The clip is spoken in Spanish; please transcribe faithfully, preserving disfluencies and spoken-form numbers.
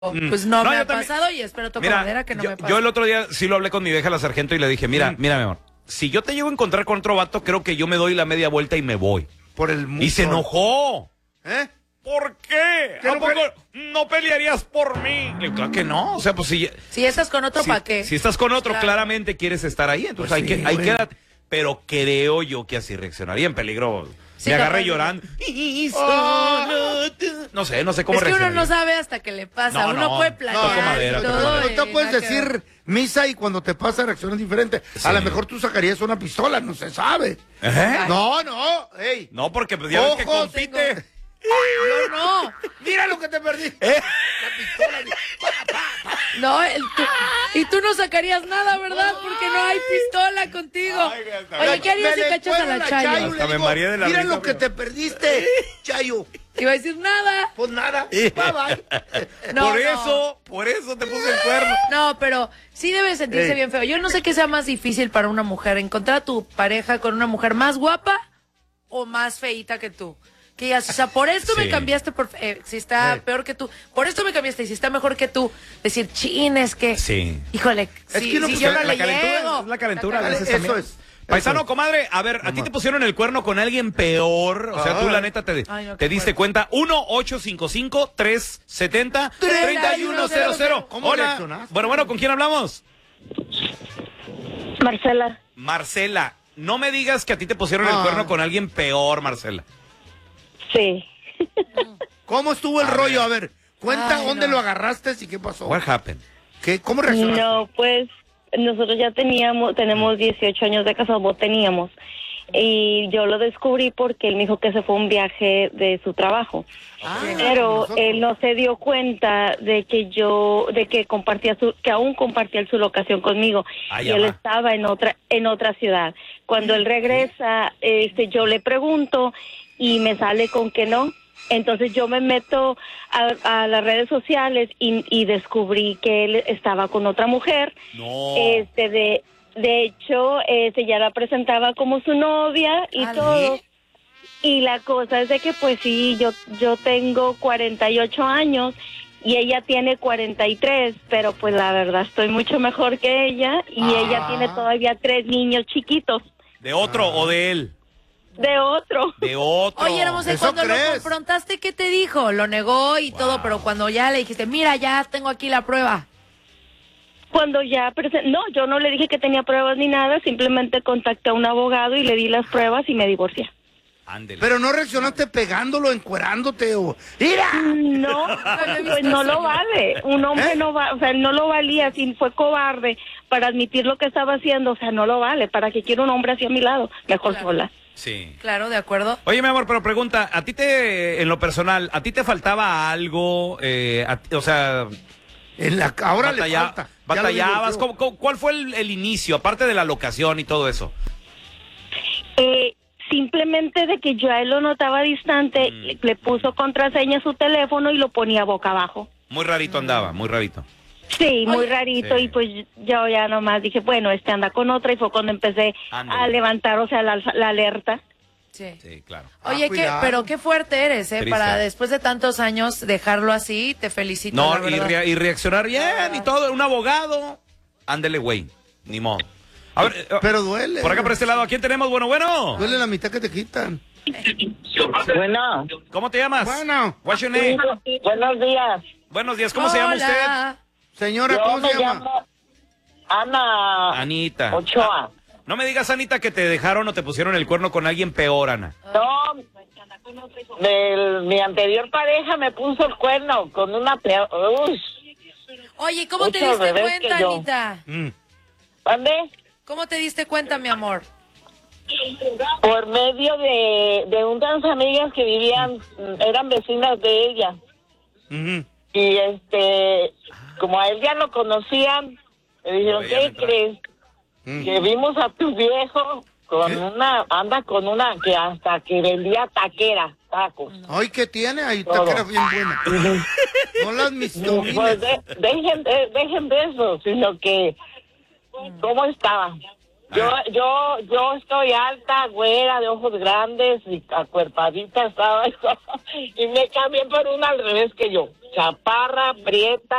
Pues no, no me ha también... pasado y espero tocar madera que no yo, me pase. Yo el otro día sí lo hablé con mi vieja la sargento y le dije, mira, mm. mira, mi amor, si yo te llego a encontrar con otro vato, creo que yo me doy la media vuelta y me voy. Por el mundo. Y se enojó. ¿Eh? ¿Por qué? ¿A poco no pelearías por mí? Le digo, claro que no. O sea, pues si... Si estás con otro, si, ¿para qué? Si estás con otro, claro. claramente quieres estar ahí. Entonces pues hay sí, que... Hay que pero creo yo que así reaccionaría en peligro. Sí, me agarré llorando. Oh. No sé, no sé cómo reaccionar. Es que reaccionaría. uno no sabe hasta que le pasa. No, uno no, puede planear. Toco madera, todo. No te puedes decir misa y cuando te pasa reacciones diferentes. Sí. A lo mejor tú sacarías una pistola, no se sabe. ¿Eh? No, no. Ey. No, porque pues, ya ves que compite. Tengo... No, no. Mira lo que te perdí. ¿Eh? La pistola. Pa, pa, pa. No, el, tú, y tú no sacarías nada, ¿verdad? Porque no hay pistola contigo. Ay, oye, ¿qué harías si cachas a la Chayo? Chayo Hasta me mareé de la Mira risa, lo que pero... te perdiste, Chayo. Iba a decir nada. Pues nada. Bye, bye. No, por no. eso, por eso te puse el cuerno. No, pero sí debe sentirse Ey. bien feo. Yo no sé qué sea más difícil para una mujer, encontrar a tu pareja con una mujer más guapa o más feíta que tú. Que digas, o sea, por esto sí. me cambiaste, por, eh, si está sí. peor que tú, por esto me cambiaste, y si está mejor que tú, decir, chin, es que, sí. híjole, es si, que no, si pues, yo la, no la le calentura, llego. Es la calentura a veces eso también. Es, Paisano, eso comadre, a ver, a ti te pusieron el cuerno con alguien peor, o sea, tú la neta te, Ay, no, te diste cuenta, uno ocho cinco cinco, tres siete cero, tres uno cero cero. Hola, bueno, bueno, ¿con quién hablamos? Marcela. Marcela, no me digas que a ti te pusieron ah. el cuerno con alguien peor, Marcela. Sí. ¿Cómo estuvo el a rollo? Ver. A ver, cuenta Ay, dónde no. lo agarraste y qué pasó. What happened? ¿Qué, ¿Cómo reaccionaste? No, pues nosotros ya teníamos, tenemos dieciocho años de casados, teníamos. Y yo lo descubrí porque él me dijo que se fue a un viaje de su trabajo. Ah, pero él no se dio cuenta de que yo, de que compartía su, que aún compartía su locación conmigo. Ah, y él va. estaba en otra, en otra ciudad. Cuando él regresa, este, yo le pregunto y me sale con que no. Entonces yo me meto a, a las redes sociales y, y descubrí que él estaba con otra mujer. No. Este de, de hecho, este ya la presentaba como su novia y ¿Ah, todo. ¿sí? Y la cosa es de que pues sí, yo yo tengo cuarenta y ocho años y ella tiene cuarenta y tres, pero pues la verdad estoy mucho mejor que ella y ah. ella tiene todavía tres niños chiquitos. ¿De otro ah. o de él? De otro. De otro. Oye, hermosa, cuando crees? lo confrontaste, ¿qué te dijo? Lo negó y wow. todo, pero cuando ya le dijiste, mira, ya tengo aquí la prueba. Cuando ya, no, yo no le dije que tenía pruebas ni nada, simplemente contacté a un abogado y le di las pruebas y me divorcié. Ándele. Pero no reaccionaste pegándolo, encuerándote o... ¡Mira! No, pues no lo vale. Un hombre ¿Eh? no va, o sea, no lo valía, si fue cobarde para admitir lo que estaba haciendo, o sea, no lo vale. ¿Para qué quiero un hombre así a mi lado? Mejor claro. sola. Sí. Claro, de acuerdo. Oye, mi amor, pero pregunta, a ti te, en lo personal, ¿a ti te faltaba algo? Eh, a, o sea... En la, ahora batalla, le falta. ¿Batallabas? ¿Cómo, cómo, ¿Cuál fue el, el inicio, aparte de la locación y todo eso? Eh, simplemente de que yo a él lo notaba distante, mm. le, le puso contraseña a su teléfono y lo ponía boca abajo. Muy rarito andaba, muy rarito. Sí, muy rarito, sí. Y pues yo ya nomás dije, bueno, este anda con otra, y fue cuando empecé Ándale. a levantar, o sea, la, la alerta. Sí. Sí, claro. Oye, ah, qué, pero qué fuerte eres, ¿eh? Triste. Para después de tantos años dejarlo así, te felicito. No, la y, rea y reaccionar bien ah. y todo, un abogado. Ándele, güey, ni modo. A ver, pero duele. Por acá, por este lado, ¿a quién tenemos? Bueno, bueno. Duele la mitad que te quitan. Bueno. ¿Cómo te llamas? Bueno. What's your name? Buenos días. Buenos días, ¿cómo Hola. se llama usted? Señora, Yo ¿cómo me se llama? llamo Ana. Anita. Ochoa. Ah, no me digas, Anita, que te dejaron o te pusieron el cuerno con alguien peor, Ana. No, del, mi anterior pareja me puso el cuerno con una peor. Uy. Oye, ¿cómo te diste cuenta, Anita? Mm. ¿Dónde? ¿Cómo te diste cuenta, mi amor? Por medio de, de unas amigas que vivían, eran vecinas de ella. Uh-huh. Y este, como a él ya lo conocían, me dijeron, ¿qué crees? Mm. Que vimos a tu viejo con ¿Qué? una, anda con una que hasta que vendía taquera, tacos. Ay, ¿qué tiene? Ahí taquera bien buena. No las mistomines. Pues de, dejen, de, dejen de eso, sino que, ¿cómo estaba? Yo, yo, yo estoy alta, güera, de ojos grandes y acuerpadita estaba. Y me cambié por una al revés que yo. Chaparra, prieta.